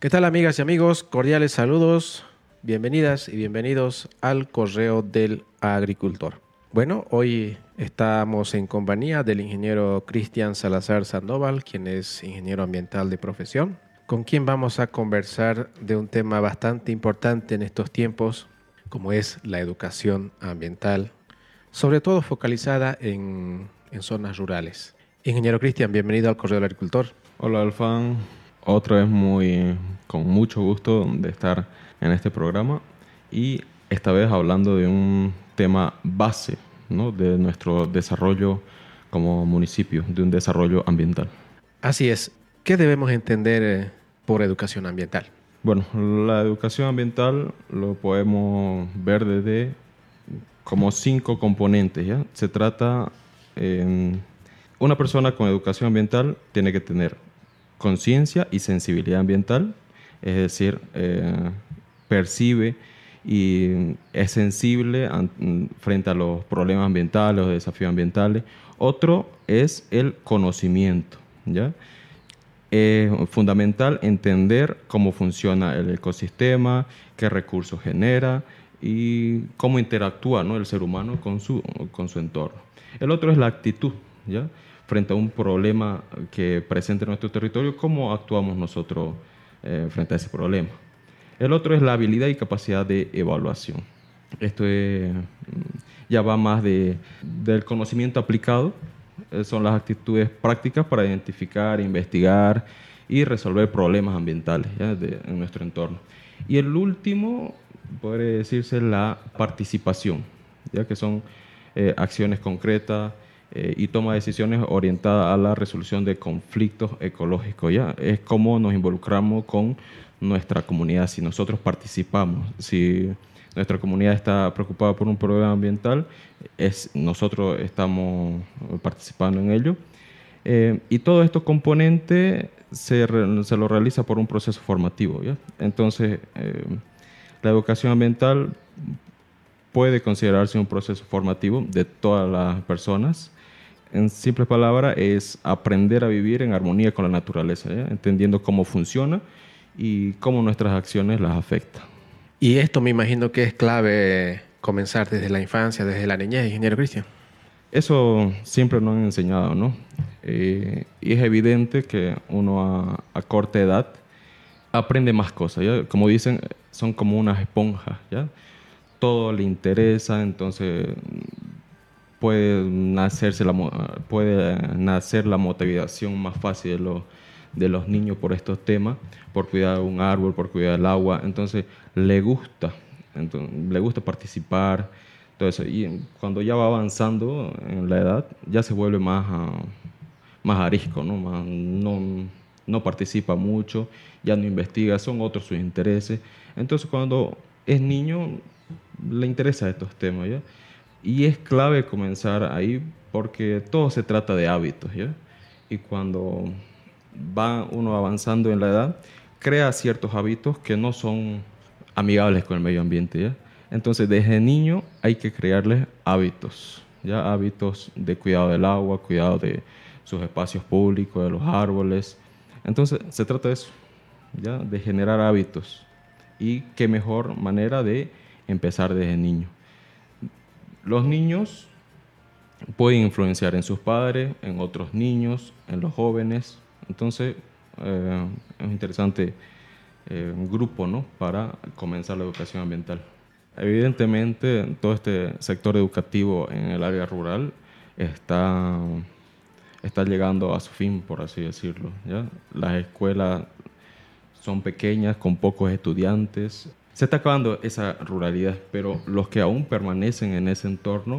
¿Qué tal, amigas y amigos? Cordiales saludos, bienvenidas y bienvenidos al Correo del Agricultor. Bueno, hoy estamos en compañía del ingeniero Cristian Salazar Sandoval, quien es ingeniero ambiental de profesión, con quien vamos a conversar de un tema bastante importante en estos tiempos, como es la educación ambiental, sobre todo focalizada en zonas rurales. Ingeniero Cristian, bienvenido al Correo del Agricultor. Hola Alfán, otra vez con mucho gusto de estar en este programa y esta vez hablando de un tema base, ¿no?, de nuestro desarrollo como municipio, de un desarrollo ambiental. Así es. ¿Qué debemos entender por educación ambiental? Bueno, la educación ambiental lo podemos ver desde como 5 componentes, ¿ya? Se trata, una persona con educación ambiental tiene que tener conciencia y sensibilidad ambiental, es decir, percibe y es sensible frente a los problemas ambientales, los desafíos ambientales. Otro es el conocimiento, ¿ya? Es fundamental entender cómo funciona el ecosistema, qué recursos genera y cómo interactúa, ¿no?, el ser humano con su entorno. El otro es la actitud, ¿ya? Frente a un problema que presenta en nuestro territorio, cómo actuamos nosotros frente a ese problema. El otro es la habilidad y capacidad de evaluación. Esto ya va más del conocimiento aplicado. Son las actitudes prácticas para identificar, investigar y resolver problemas ambientales, ¿ya?, en nuestro entorno. Y el último, podría decirse, la participación, ya que son acciones concretas y toma de decisiones orientadas a la resolución de conflictos ecológicos, ¿ya? Es cómo nos involucramos con nuestra comunidad, si nosotros participamos, si nuestra comunidad está preocupada por un problema ambiental, nosotros estamos participando en ello. Y todos estos componentes se lo realiza por un proceso formativo, ¿ya? Entonces, la educación ambiental puede considerarse un proceso formativo de todas las personas. En simples palabras, es aprender a vivir en armonía con la naturaleza, ¿ya?, entendiendo cómo funciona y cómo nuestras acciones las afectan. Y esto me imagino que es clave comenzar desde la infancia, desde la niñez, ingeniero Cristian. Eso siempre nos han enseñado, ¿no? Y es evidente que uno a corta edad aprende más cosas, ¿ya? Como dicen, son como unas esponjas, ¿ya? Todo le interesa, entonces puede nacer la motivación más fácil de los niños por estos temas, por cuidar un árbol, por cuidar el agua. Entonces le gusta participar, todo eso. Y cuando ya va avanzando en la edad, ya se vuelve más arisco, ¿no? No participa mucho, ya no investiga, son otros sus intereses. Entonces cuando es niño le interesan estos temas, ¿ya? Y es clave comenzar ahí porque todo se trata de hábitos, ¿ya? Y cuando va uno avanzando en la edad, crea ciertos hábitos que no son amigables con el medio ambiente, ¿ya? Entonces, desde niño hay que crearles hábitos, ¿ya? Hábitos de cuidado del agua, cuidado de sus espacios públicos, de los árboles. Entonces, se trata de eso, ¿ya? De generar hábitos. Y qué mejor manera de empezar desde niño. Los niños pueden influenciar en sus padres, en otros niños, en los jóvenes. Entonces, es un interesante grupo, ¿no?, para comenzar la educación ambiental. Evidentemente, todo este sector educativo en el área rural está llegando a su fin, por así decirlo, ¿ya? Las escuelas son pequeñas, con pocos estudiantes. Se está acabando esa ruralidad, pero los que aún permanecen en ese entorno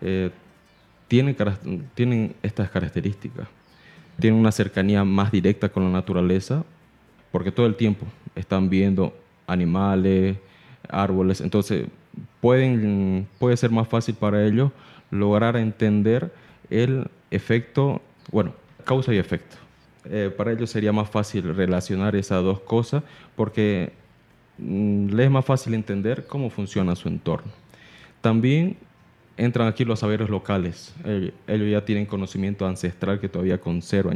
tienen estas características. Tienen una cercanía más directa con la naturaleza, porque todo el tiempo están viendo animales, árboles. Entonces, puede ser más fácil para ellos lograr entender el efecto, bueno, causa y efecto. Para ellos sería más fácil relacionar esas dos cosas porque les es más fácil entender cómo funciona su entorno. También entran aquí los saberes locales. Ellos ya tienen conocimiento ancestral que todavía conservan.